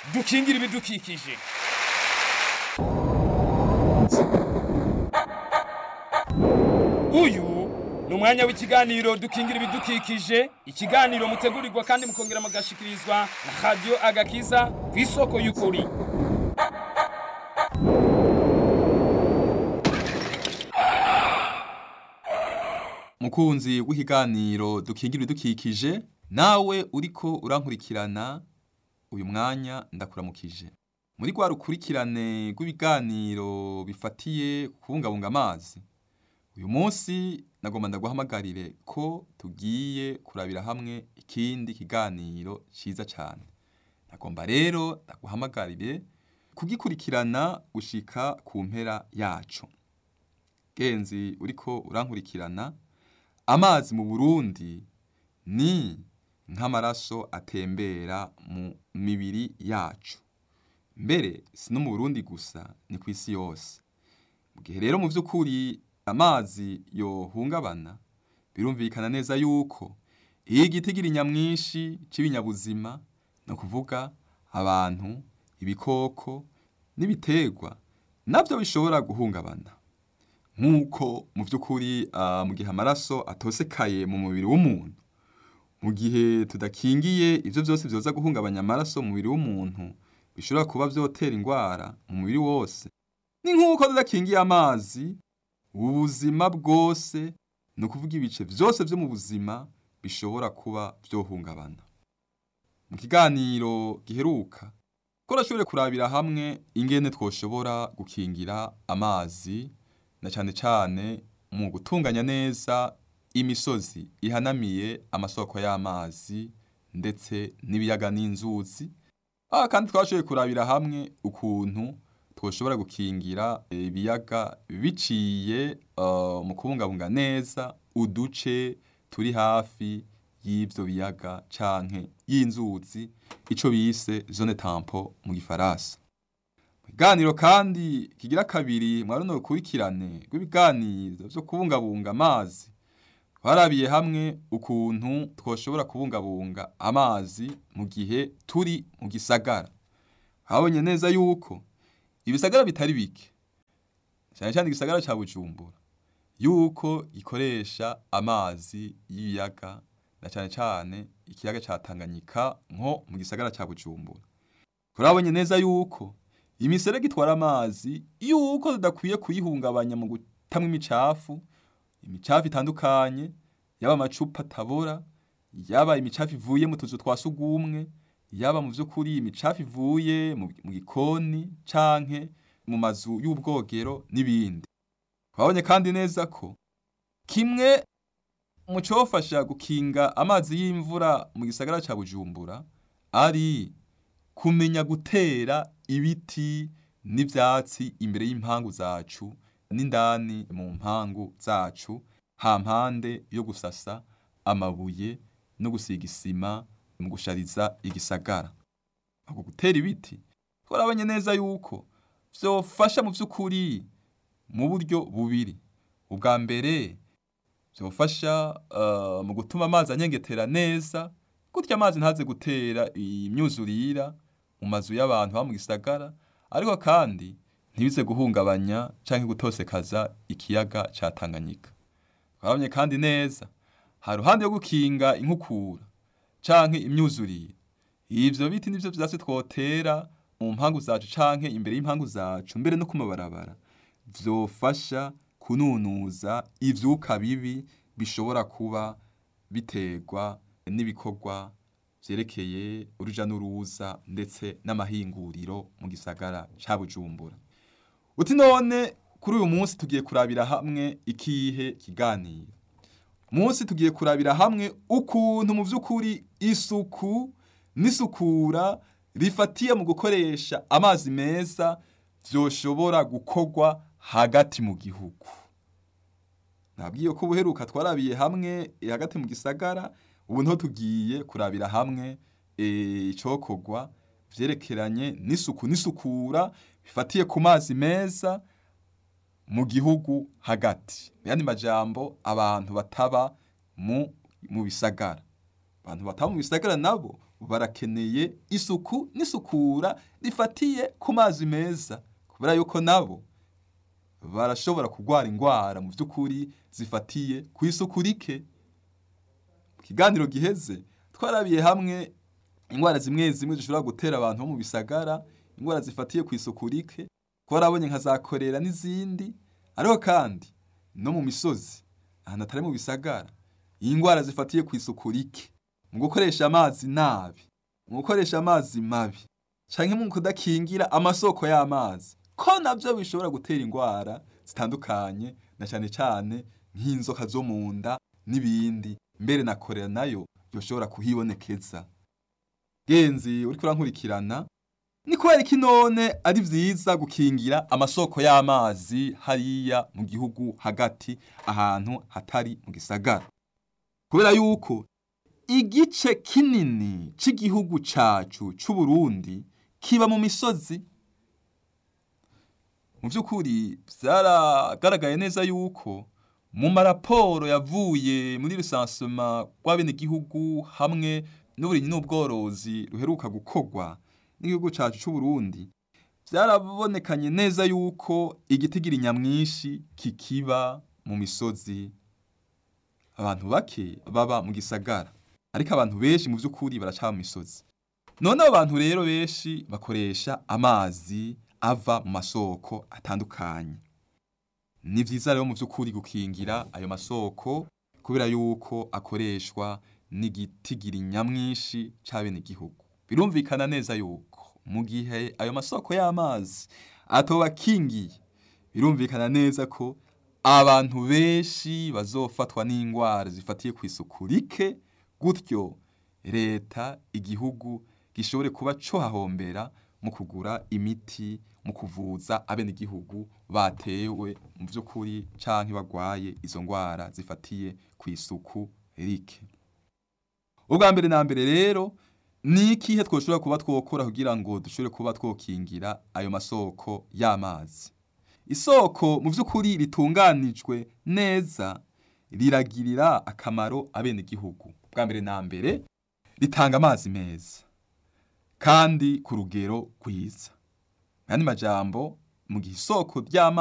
dukingira ibidukikije. Uyu ni umwanya w'ikiganiro dukingira ibidukikije, ikiganiro mutegurirwa kandi mukongera mugashikirizwa na Radio Agakiza ku isoko y'ukuri. Mukunzi w'ikiganiro dukingira ibidukikije, nawe uriko urankurikirana uyu mwanya ndakuramukije. Muri rwa rukurikirane rw'ibiganiro bifatiye kubungabunga amazi, uyu munsi nagomba ndaguhamagarire ko tugiye kurabira hamwe ikindi kiganiro ciza cyane. Nagomba rero ndaguhamagarire kugikurikirana gushika ku mpera yacu. Genzi uriko urankurikirana, amazi mu Burundi ni nk'amaraso atembera mu mibiri yacu. Mbere si no mu Burundi gusa, ni ku isi yose. Mu gihe rero mu vy'ukuri amazi yohungabana, birumvikana neza yuko iyo igitigiri nyamwinshi c'ibinyabuzima, no kuvuga abantu, ibikoko n'ibiterwa, navyo bishobora guhungabana. Nk'uko mu vy'ukuri mu gihe amaraso atosekaye mu mubiri w'umuntu, mu gihe tudakingiye ivyo vyose vyoza guhungabanya amaraso mu mubiri w'umuntu, bishobora kuba vyotera ingwara mu mubiri wose. Ni nk'uko tudakingiye amazi, ubuzima bwose, ni ukuvuga ibice vyose vyo mu buzima bishobora kuba vyohungabana. Mu kiganiro giheruka, twarashoboye kurabira hamwe ingene twoshobora gukingira amazi, na cane cane mu gutunganya neza imisozi ihanamiye amasoko y'amazi ndetse n'ibiyaga n'inzuzi. Kandi twashoboye kurabira hamwe ukuntu twoshobora gukingira ibiyaga biciye mu kubungabunga neza uduce turi hafi y'ivyo biyaga canke y'inzuzi, ico bise zone tampon mu gifaransa. Ikiganiro kandi kigira kabiri mwa runo rukurikirane rw'ibiganiro vyo kubungabunga amazi, twarabiye hamwe ukuntu twoshobora kubungabunga amazi mu gihe turi mu gisagara. Habonye neza yuko ibisagara bitari bike, cyane cyane igisagara ca Bujumbura, yuko gikoresha amazi y'ibiyaga, na cyane cyane ikiyaga ca Tanganyika nko mu gisagara ca Bujumbura. Turabonye neza yuko imiserege itwara amazi, yuko tudakwiye kuyihungabanya mu gutamwa imicafu itandukanye, yaba amacupa atabora, yaba imicafu ivuye mu tuzu twa sugumwe, yaba mu vy'ukuri imicafu ivuye mu gikoni canke mu mazu y'ubwogero n'ibindi. Twabonye kandi neza ko kimwe mu cofasha gukinga amazi y'imvura mu gisagara ca Bujumbura ari kumenya gutera ibiti n'ivyatsi imbere y'impangu zacu n'indani mu mpangu zacu, hampande yo gusasa amabuye no gusiga isima mu gushariza igisagara. Ako gutera ibiti twarabonye neza yuko vyofasha mu vy'ukuri mu buryo bubiri. Ubwa mbere vyofasha mu gutuma amazi anyengetera neza, gutya amazi ntaze gutera imyuzurira mu mazu y'abantu ba mu gisagara, ariko kandi ntibize guhungabanya canke gutosekaza ikiyaga ca Tanganyika. Twabonye kandi neza haruhande yo gukinga inkukura canke imyuzurire, ivyo biti nivyo vyatsi twotera mu mpangu zacu canke imbere y'impangu zacu, mbere no ku mabarabara, vyofasha kununuza ivyuka bibi bishobora kuba biterwa n'ibikorwa vyerekeye uruja n'uruza ndetse n'amahinguriro mu gisagara ca Bujumbura. Uti none kuri uyu munsi tugiye kurabira hamwe ikihe kiganiro? Munsi tugiye kurabira hamwe ukuntu mu vy'ukuri isuku n'isukura rifatiye mu gukoresha amazi meza vyoshobora gukorwa hagati mu gihugu. Nabwiye ko ubuheruka twarabiye hamwe hagati mu gisagara, ubu nto tugiye kurabira hamwe icokorwa vyerekeranye n'isuku n'isukura bifatiye ku mazi meza mu gihugu hagati. Yani majambo abantu bataba mu bisagara. Abantu bataba mu bisagara nabo barakeneye isuku n'isukura rifatiye ku mazi meza, kubera yuko nabo barashobora kurwara indwara mu by'ukuri zifatiye ku isuku rike. Mu kiganiro giheze twarabiye hamwe indwara zimwe zimwe zishobora gutera abantu bo mu bisagara, indwara zifatiye ku isuku rike, twarabonye nka za korera n'izindi. Ariko kandi no mu misozi ahantu atari mu bisagara, indwara zifatiye ku isuku rike, mu gukoresha amazi nabi, mu gukoresha amazi mabi, canke mu kudakingira amasoko y'amazi, ko navyo bishobora gutera indwara zitandukanye, na cyane cyane nk'inzoka zo mu nda n'ibindi, mbere na korera nayo yoshobora kuhibonekeza. Genzi uriko urankurikirana, ni kubera iki none ari vyiza gukingira amasoko y'amazi hariya mu gihugu hagati, ahantu hatari mu gisagara? Kubera yuko igice kinini c'igihugu cacu c'u Burundi kiba mu misozi. Mu by'ukuri vyaragaragaye neza yuko mu maraporo yavuye muri recensement rw'abenegihugu hamwe n'uburimyi n'ubworozi ruheruka gukorwa n'igihugu cacu c'u Burundi, vyarabonekanye neza yuko igitigiri nyamwinshi kikiba mu misozi, abantu bake baba mu gisagara, ariko abantu benshi mu by'ukuri baracaba mu misozi. None abo bantu rero benshi bakoresha amazi ava mu masoko atandukanye. Ni vyiza rero mu by'ukuri gukingira ayo masoko, kubera yuko akoreshwa n'igitigiri nyamwinshi c'abenegihugu. Birumvikana neza yuko mu gihe ayo masoko y'amazi atoba akingiye, birumvikana neza ko abantu benshi bazofatwa n'indwara zifatiye ku isuku rike, gutyo leta, igihugu gishobore kuba cohahombera mu kugura imiti, mu kuvuza abenegihugu batewe mu by'ukuri canke bagwaye izo ndwara zifatiye ku isuku rike. Ubwa mbere na mbere rero, ni ikihe twoshobora kuba twokora kugira ngo dushobore kuba twokingira ayo masoko y'amazi? Isoko mu by'ukuri ritunganijwe neza riragirira akamaro abenegihugu. Bwa mbere na mbere, ritanga amazi meza kandi ku rugero rwiza. Kandi majambo, mu gihe isoko ry'amazi